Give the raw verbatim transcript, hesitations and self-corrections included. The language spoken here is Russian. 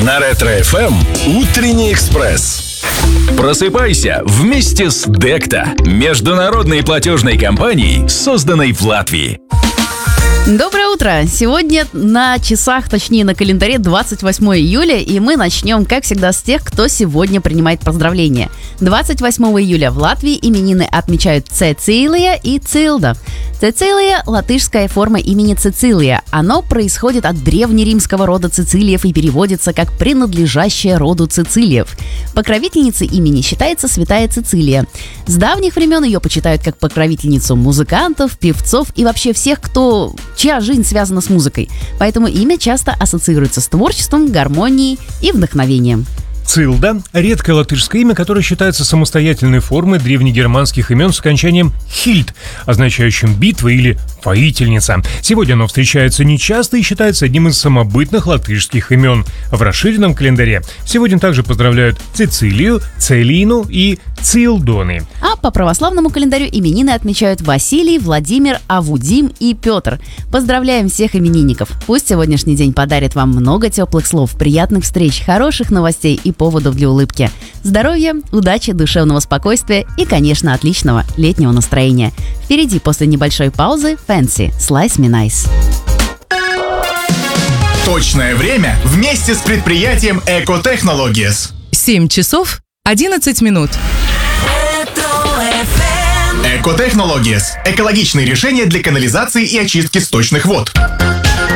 На Ретро-эф эм «Утренний экспресс». Просыпайся вместе с Декта, международной платежной компанией, созданной в Латвии. Доброе утро! Сегодня на часах, точнее на календаре двадцать восьмое июля, и мы начнем, как всегда, с тех, кто сегодня принимает поздравления. двадцать восьмого июля в Латвии именины отмечают Цецилия и Цилда. Цецилия – латышская форма имени Цицилия. Оно происходит от древнеримского рода Цицилиев и переводится как «принадлежащая роду Цицилиев». Покровительницей имени считается святая Цицилия. С давних времен ее почитают как покровительницу музыкантов, певцов и вообще всех, кто... чья жизнь связана с музыкой. Поэтому имя часто ассоциируется с творчеством, гармонией и вдохновением. Цилда – редкое латышское имя, которое считается самостоятельной формой древнегерманских имен с окончанием «хильд», означающим «битва» или «воительница». Сегодня оно встречается нечасто и считается одним из самобытных латышских имен. В расширенном календаре сегодня также поздравляют Цицилию, Целину и Цилдоны. А по православному календарю именины отмечают Василий, Владимир, Авудим и Петр. Поздравляем всех именинников. Пусть сегодняшний день подарит вам много теплых слов, приятных встреч, хороших новостей и поводов для улыбки. Здоровья, удачи, душевного спокойствия и, конечно, отличного летнего настроения. Впереди после небольшой паузы Fancy Slice Me Nice. Точное время вместе с предприятием Eco Technologies. семь часов одиннадцать минут. Eco Technologies – экологичные решения для канализации и очистки сточных вод.